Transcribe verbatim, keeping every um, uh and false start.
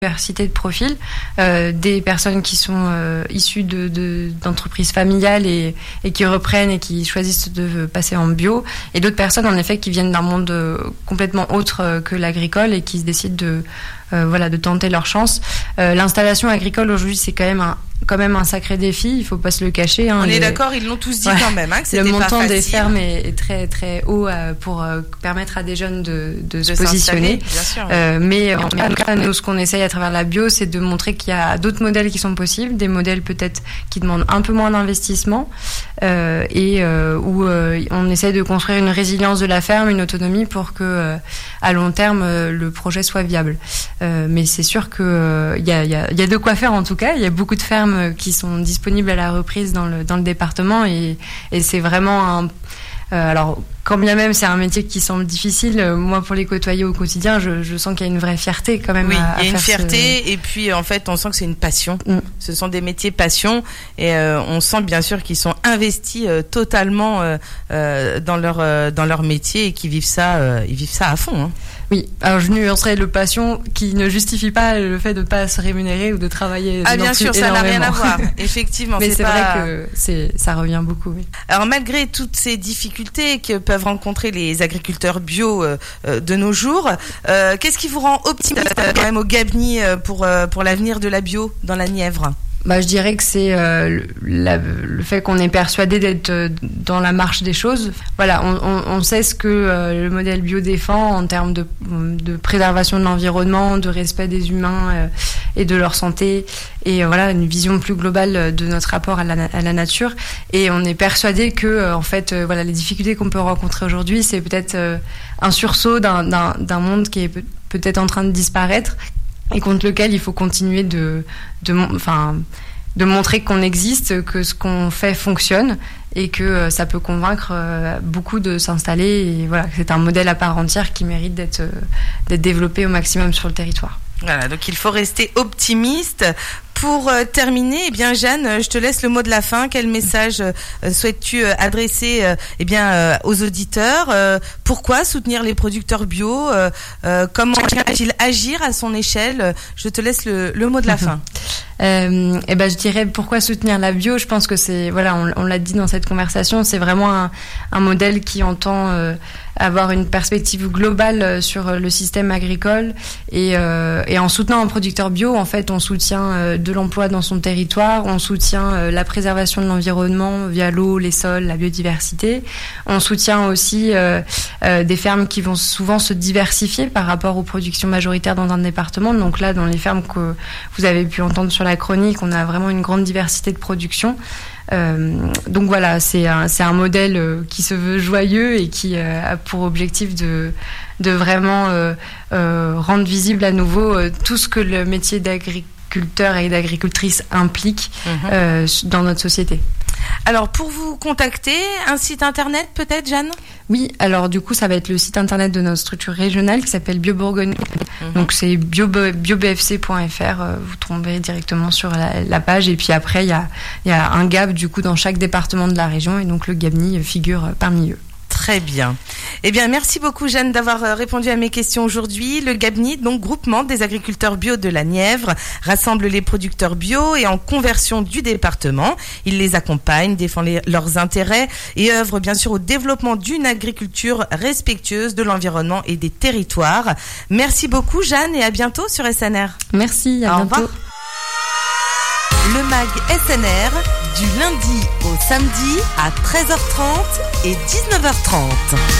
diversité de profils, euh, des personnes qui sont euh, issues de, de, d'entreprises familiales et, et qui reprennent et qui choisissent de passer en bio, et d'autres personnes en effet qui viennent d'un monde euh, complètement autre euh, que l'agricole et qui se décident de, euh, voilà, de tenter leur chance. Euh, l'installation agricole aujourd'hui, c'est quand même un quand même un sacré défi, il faut pas se le cacher. Hein, On les... est d'accord, ils l'ont tous dit ouais. quand même, hein, que c'était le pas montant facile. des fermes est, est très très haut euh, pour euh, permettre à des jeunes de, de, de se positionner. Bien sûr, euh, mais en tout cas, nous, ce qu'on essaye à travers la bio, c'est de montrer qu'il y a d'autres modèles qui sont possibles, des modèles peut-être qui demandent un peu moins d'investissement euh, et euh, où euh, on essaye de construire une résilience de la ferme, une autonomie pour que euh, à long terme euh, le projet soit viable. Euh, mais c'est sûr que euh, y a, y a, y a de quoi faire en tout cas. Il y a beaucoup de fermes qui sont disponibles à la reprise dans le dans le département et et c'est vraiment un euh, alors quand bien même c'est un métier qui semble difficile, euh, moi pour les côtoyer au quotidien, je, je sens qu'il y a une vraie fierté quand même. Oui, à, il y a à une faire fierté ce... et puis en fait on sent que c'est une passion. Mm. Ce sont des métiers passion et euh, on sent bien sûr qu'ils sont investis euh, totalement euh, euh, dans leur euh, dans leur métier et qu'ils vivent ça, euh, ils vivent ça à fond. Hein. Oui, alors je nuancerais le passion qui ne justifie pas le fait de ne pas se rémunérer ou de travailler. Ah bien sûr, ça n'a rien à voir. Effectivement, mais c'est, c'est pas... vrai que c'est, ça revient beaucoup. Oui. Alors malgré toutes ces difficultés que peuvent rencontrer les agriculteurs bio euh, de nos jours, euh, qu'est-ce qui vous rend optimiste euh, quand même au Gabni euh, pour euh, pour l'avenir de la bio dans la Nièvre? Bah, je dirais que c'est euh, la, le fait qu'on est persuadé d'être euh, dans la marche des choses. Voilà, on, on, on sait ce que euh, le modèle bio défend en termes de, de préservation de l'environnement, de respect des humains euh, et de leur santé, et euh, voilà, une vision plus globale de notre rapport à la, à la nature. Et on est persuadé que, euh, en fait, euh, voilà, les difficultés qu'on peut rencontrer aujourd'hui, c'est peut-être euh, un sursaut d'un, d'un, d'un monde qui est peut- peut-être en train de disparaître, et contre lequel il faut continuer de, de, enfin, de montrer qu'on existe, que ce qu'on fait fonctionne et que euh, ça peut convaincre euh, beaucoup de s'installer. Et voilà, c'est un modèle à part entière qui mérite d'être, euh, d'être développé au maximum sur le territoire. Voilà, donc il faut rester optimiste. Pour euh, terminer, eh bien Jeanne, je te laisse le mot de la fin. Quel message euh, souhaites-tu euh, adresser euh, eh bien euh, aux auditeurs? euh, Pourquoi soutenir les producteurs bio? euh, euh, Comment va-t-il agir à son échelle? Je te laisse le, le mot de la fin. Euh, et ben je dirais pourquoi soutenir la bio. Je pense que c'est voilà, on, on l'a dit dans cette conversation, c'est vraiment un, un modèle qui entend euh, avoir une perspective globale sur le système agricole et, euh, et en soutenant un producteur bio, en fait, on soutient euh, de l'emploi dans son territoire, on soutient euh, la préservation de l'environnement via l'eau, les sols, la biodiversité. On soutient aussi euh, euh, des fermes qui vont souvent se diversifier par rapport aux productions majoritaires dans un département. Donc là, dans les fermes que vous avez pu entendre sur la chronique, on a vraiment une grande diversité de production. Euh, donc voilà, c'est un, c'est un modèle euh, qui se veut joyeux et qui euh, a pour objectif de, de vraiment euh, euh, rendre visible à nouveau euh, tout ce que le métier d'agriculteur et d'agricultrice implique mmh. euh, dans notre société. Alors, pour vous contacter, un site internet peut-être, Jeanne ? Oui, alors du coup, ça va être le site internet de notre structure régionale qui s'appelle Bio Bourgogne. Mmh. Donc, c'est bio b f c point f r. Euh, vous tomberez directement sur la, la page. Et puis après, il y a, y a un Gab, du coup, dans chaque département de la région. Et donc, le Gabni figure parmi eux. Très bien. Eh bien, merci beaucoup, Jeanne, d'avoir répondu à mes questions aujourd'hui. Le Gabni, donc groupement des agriculteurs bio de la Nièvre, rassemble les producteurs bio et en conversion du département. Il les accompagne, défend les, leurs intérêts et œuvre bien sûr au développement d'une agriculture respectueuse de l'environnement et des territoires. Merci beaucoup, Jeanne, et à bientôt sur S N R. Merci, à au bientôt. Revoir. Le mag S N R, du lundi au samedi à treize heures trente et dix-neuf heures trente.